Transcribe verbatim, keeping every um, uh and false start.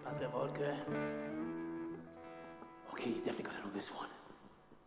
Andre vodka. Okay, you definitely gotta know this one.